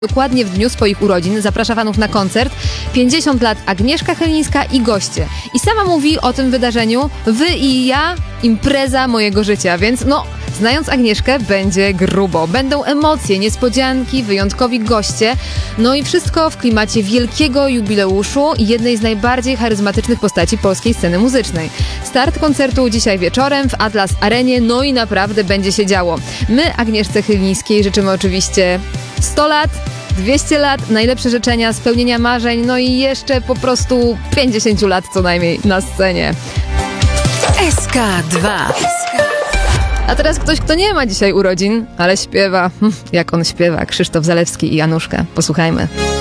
Dokładnie w dniu swoich urodzin zaprasza fanów na koncert 50 lat Agnieszka Chylińska i goście. I sama mówi o tym wydarzeniu: wy i ja, impreza mojego życia, więc znając Agnieszkę, będzie grubo. Będą emocje, niespodzianki, wyjątkowi goście, i wszystko w klimacie wielkiego jubileuszu i jednej z najbardziej charyzmatycznych postaci polskiej sceny muzycznej. Start koncertu dzisiaj wieczorem w Atlas Arenie, i naprawdę będzie się działo. My Agnieszce Chylińskiej życzymy oczywiście 100 lat, 200 lat, najlepsze życzenia, spełnienia marzeń, i jeszcze po prostu 50 lat co najmniej na scenie. SK2. A teraz ktoś, kto nie ma dzisiaj urodzin, ale śpiewa. Jak on śpiewa? Krzysztof Zalewski i Januszka. Posłuchajmy.